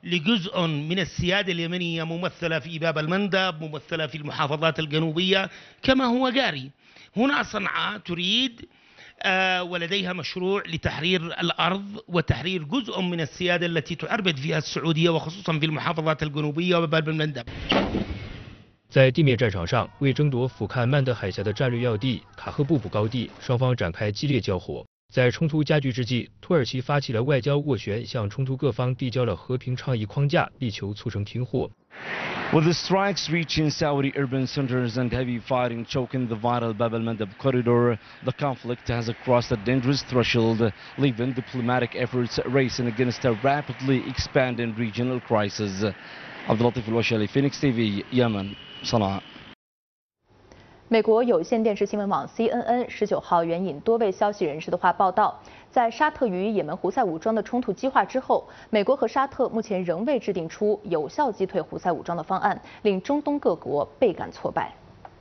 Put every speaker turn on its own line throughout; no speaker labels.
لجزء من السيادة اليمنية ممثلة في باب المندب، ممثلة في المحافظات الجنوبية كما هو جاري. هنا صنعاء تريد ولديها مشروع لتحرير الأرض وتحرير جزء من السيادة التي تعربد فيها السعودية وخصوصا في المحافظات الجنوبية وباب المندب。
在地面战场上，为争夺俯瞰曼德海峡的战略要地卡赫布布高地，双方展开激烈交火。在冲突加剧之际，土耳其发起了外交斡旋，向冲突各方递交了和平倡议框架，力求促成停火。
With the strikes reaching Saudi urban centers and heavy fighting choking the vital Bab al-Mandab corridor, the conflict has crossed a dangerous threshold, leaving diplomatic efforts racing against a rapidly expanding regional crisis. Abdulatif al-Washali, Phoenix TV, Yemen, Sana'a。
美国有线电视新闻网 CNN 19号援引多位消息人士的话报道，在沙特与也门胡塞武装的冲突激化之后，美国和沙特目前仍未制定出有效击退胡塞武装的方案，令中东各国倍感挫败。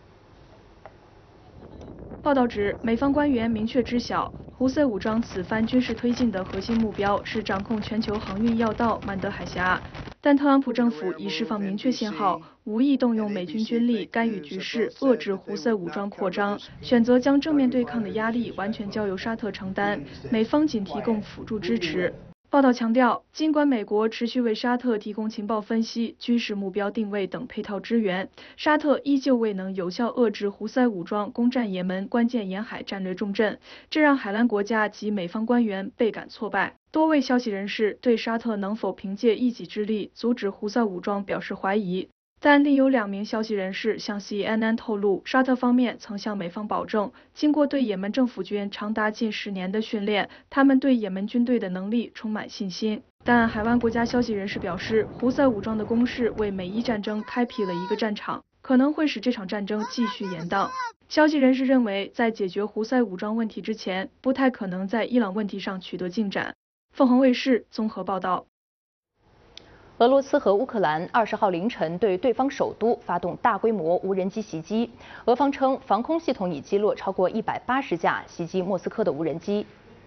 报道指，美方官员明确知晓，胡塞武装此番军事推进的核心目标是掌控全球航运要道曼德海峡。但特朗普政府已释放明确信号，无意动用美军军力干预局势，遏制胡塞武装扩张，选择将正面对抗的压力完全交由沙特承担，美方仅提供辅助支持。报道强调，尽管美国持续为沙特提供情报分析、军事目标定位等配套支援，沙特依旧未能有效遏制胡塞武装攻占也门关键沿海战略重镇，这让海湾国家及美方官员倍感挫败。多位消息人士对沙特能否凭借一己之力阻止胡塞武装表示怀疑。但另有2名消息人士向 CNN 透露，沙特方面曾向美方保证，经过对也门政府军长达近10年的训练，他们对也门军队的能力充满信心。但海湾国家消息人士表示，胡塞武装的攻势为美伊战争开辟了一个战场，可能会使这场战争继续延宕。消息人士认为，在解决胡塞武装问题之前，不太可能在伊朗问题上取得进展。凤凰卫视综合报道。
俄罗斯和乌克兰20号凌晨对对方首都发动大规模无人机袭击，俄方称防空系统已击落超过180架袭击莫斯科的无人机。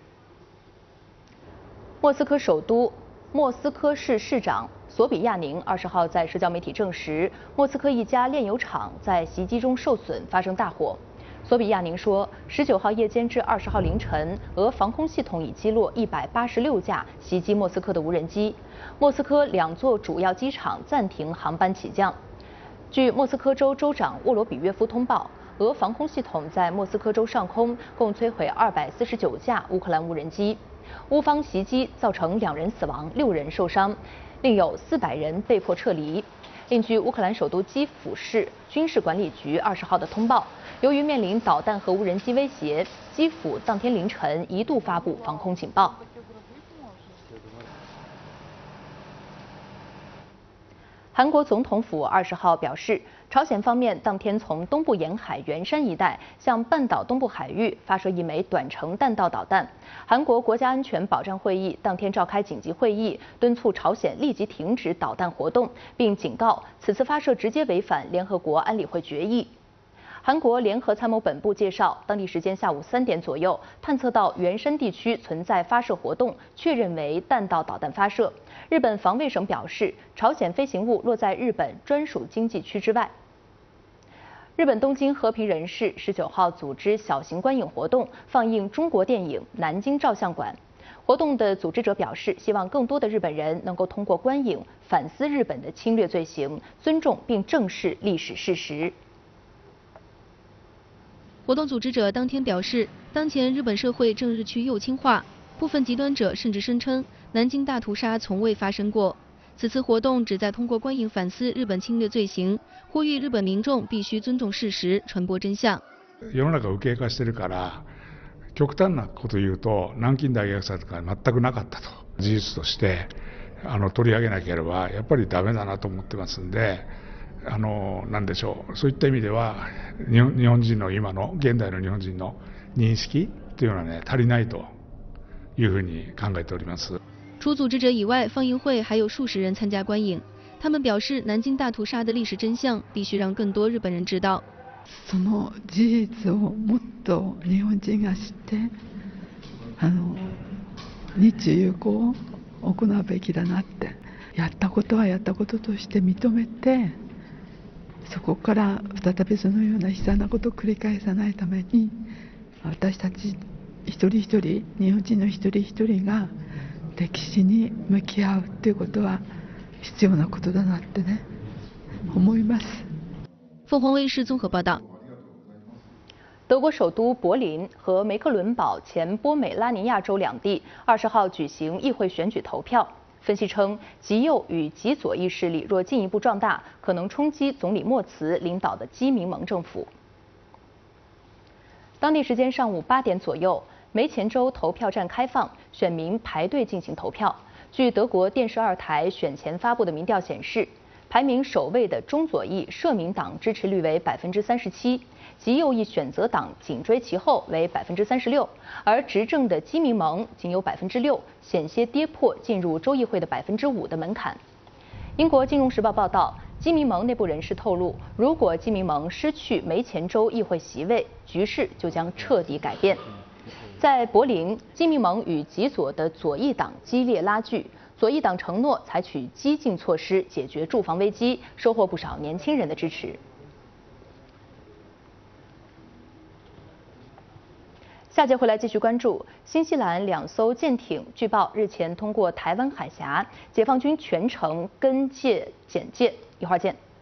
莫斯科市市长索比亚宁20号在社交媒体证实，莫斯科一家炼油厂在袭击中受损，发生大火。索比亚宁说，19号夜间至20号凌晨，俄防空系统已击落186架袭击莫斯科的无人机。莫斯科2座主要机场暂停航班起降。据莫斯科州州长沃罗比约夫通报，俄防空系统在莫斯科州上空共摧毁249架乌克兰无人机。乌方袭击造成2人死亡，6人受伤，另有400人被迫撤离。另据乌克兰首都基辅市军事管理局20号的通报，由于面临导弹和无人机威胁，基辅当天凌晨一度发布防空警报。韩国总统府20号表示，朝鲜方面当天从东部沿海元山一带向半岛东部海域发射一枚短程弹道导弹。韩国国家安全保障会议当天召开紧急会议，敦促朝鲜立即停止导弹活动，并警告此次发射直接违反联合国安理会决议。韩国联合参谋本部介绍，当地时间下午3点左右，探测到元山地区存在发射活动，确认为弹道导弹发射。日本防卫省表示，朝鲜飞行物落在日本专属经济区之外。日本东京和平人士19号组织小型观影活动，放映中国电影《南京照相馆》。活动的组织者表示，希望更多的日本人能够通过观影反思日本的侵略罪行，尊重并正视历史事实。
活动组织者当天表示，当前日本社会正日趋右倾化，部分极端者甚至声称南京大屠杀从未发生过。此次活动旨在通过观影反思日本侵略罪行，呼吁日本民众必须尊重事实，传播真相。
世の中右傾化してるから、極端なこと言うと南京大虐殺とか全くなかったと事実として取り上げなければやっぱりダメだなと思ってますんで。なんでしょう、そういった意味では日本人の今の現代の日本人の認識というのはね足りないというふうに考えております。
除组织者以外，放映会还有数十人参加观影。他们表示，南京大屠殺的历史真相必须让更多日本人知道。
その事実をもっと日本人が知って、日中友好を行うべきだなって。 やったことはやったこととして認めて、そこから再びそのような悲惨なことを繰り返さないために、私たち一人一人、日本人の一人一人が歴史に向き合うっていうことは必要なことだなってね、思います。
凤凰卫视综合报道。
德国首都柏林和梅克伦堡前波美拉尼亚州两地20号举行议会选举投票。分析称，极右与极左翼势力若进一步壮大，可能冲击总理莫茨领导的基民盟政府。当地时间上午8点左右，梅前州投票站开放，选民排队进行投票。据德国电视2台选前发布的民调显示，排名首位的中左翼社民党支持率为37%，极右翼选择党紧追其后为36%，而执政的基民盟仅有6%，险些跌破进入州议会的5%的门槛。英国《金融时报》报道，基民盟内部人士透露，如果基民盟失去梅前州议会席位，局势就将彻底改变。在柏林，基民盟与极左的左翼党激烈拉锯。左翼党承诺采取激进措施解决住房危机，收获不少年轻人的支持。下节回来继续关注新西兰2艘舰艇，据报日前通过台湾海峡，解放军全程跟界检界。一会儿见。